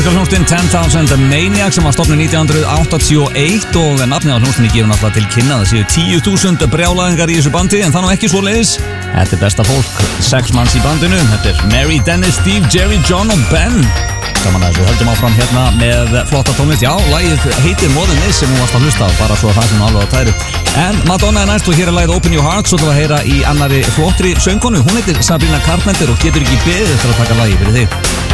Bandaríkjahljómsveitin 10,000 Maniacs sem var stofnuð 1981 og nafnið á hljómsveitinni gefur náttúrulega til kynna að það séu 10.000 brjálæðingar í þessu bandi, en það nú ekki svoleiðis. Þetta er besta fólk, 6 manns í bandinu. Þetta er Mary, Dennis, Steve, Jerry, John og Ben. Gaman að þessu, höldum áfram hérna með flotta tónlist. Já, lagið heitir More Than This sem hún varst að hlusta á, bara svo það sem alveg á tæru. En Madonna er næst og hér er lagið Open Your Heart, svo þú að heyra í annari flottri söngkonu. Hún heitir Sabrina Carpenter og getur ekki beðið eftir að taka lagið fyrir þig.